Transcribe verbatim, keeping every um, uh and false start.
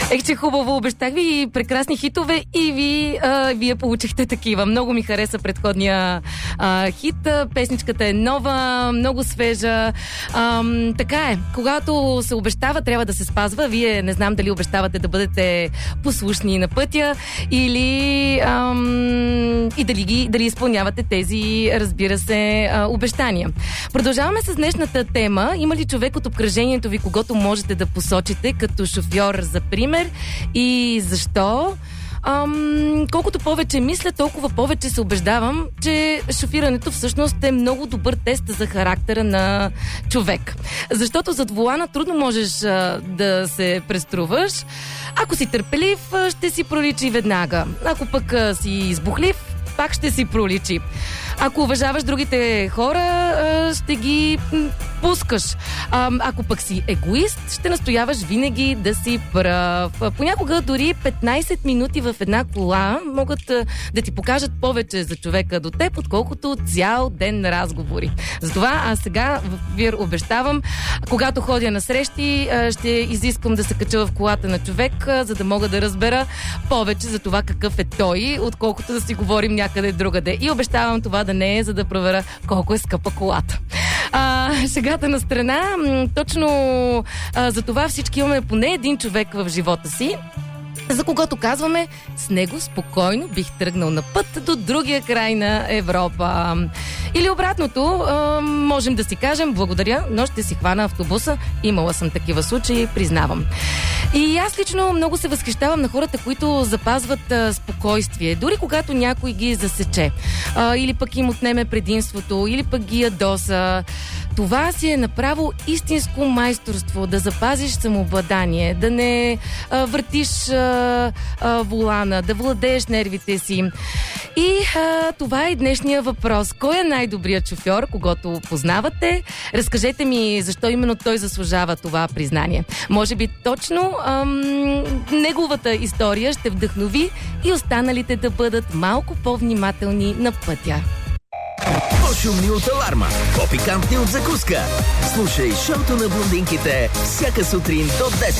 Ех, че хубаво, обещах ви прекрасни хитове и ви, а, вие получихте такива. Много ми хареса предходния а, хит. Песничката е нова, много свежа. А, така е, когато се обещава, трябва да се спазва. Вие не знам дали обещавате да бъдете послушни на пътя или ам, и дали, ги, дали изпълнявате тези, разбира се, а, обещания. Продължаваме с днешната тема. Има ли човек от обкръжението ви, когото можете да посочите като шофьор за пример и защо? Ам, колкото повече мисля, толкова повече се убеждавам, че шофирането всъщност е много добър тест за характера на човек. Защото зад волана трудно можеш а, да се преструваш. Ако си търпелив, ще си проличи веднага. Ако пък а, си избухлив, пак ще си проличи. Ако уважаваш другите хора, ще ги пускаш. Ако пък си егоист, ще настояваш винаги да си прав. Понякога дори петнайсет минути в една кола могат да ти покажат повече за човека до теб, отколкото цял ден на разговори. Затова аз сега в Вир обещавам, когато ходя на срещи, ще изискам да се кача в колата на човек, за да мога да разбера повече за това какъв е той, отколкото да си говорим някъде другаде. И обещавам това да не е, за да проверя колко е скъпа колата. А, шегата на страна, точно а, за това всички имаме поне един човек в живота си, за когото казваме, с него спокойно бих тръгнал на път до другия край на Европа. Или обратното, а, можем да си кажем, благодаря, но ще си хвана автобуса. Имала съм такива случаи, признавам. И аз лично много се възхищавам на хората, които запазват а, спокойствие, дори когато някой ги засече. А, или пък им отнеме предимството, или пък ги ядоса. Това си е направо истинско майсторство, да запазиш самообладание, да не а, въртиш а, а, волана, да владееш нервите си. И а, това е днешния въпрос. Кой е най-добрият шофьор, когото познавате? Разкажете ми защо именно той заслужава това признание. Може би точно ам, неговата история ще вдъхнови и останалите да бъдат малко по-внимателни на пътя. По-шумни от аларма, по-пикантни от закуска. Слушай шоуто на блондинките всяка сутрин до десет.